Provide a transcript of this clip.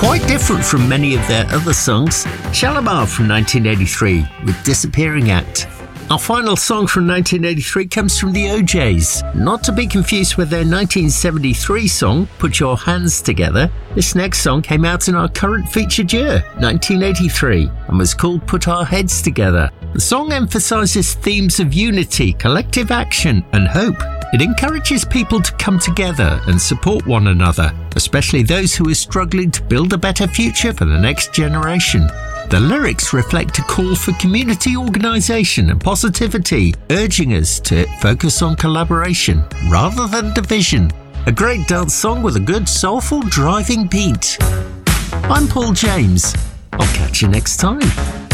Quite different from many of their other songs, Shalimar from 1983 with Disappearing Act. Our final song from 1983 comes from the O'Jays, not to be confused with their 1973 song, Put Your Hands Together. This next song came out in our current featured year, 1983, and was called Put Our Heads Together. The song emphasises themes of unity, collective action, and hope. It encourages people to come together and support one another, especially those who are struggling to build a better future for the next generation. The lyrics reflect a call for community organisation and positivity, urging us to focus on collaboration rather than division. A great dance song with a good, soulful, driving beat. I'm Paul James. I'll catch you next time.